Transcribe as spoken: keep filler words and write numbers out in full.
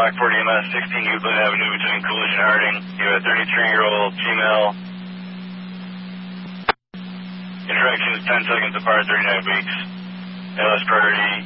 Rockport E M S, sixteen Euclid Avenue between Coolidge and Harding. You have a thirty-three-year-old female. Introduction is ten seconds apart, thirty-nine weeks. L S priority.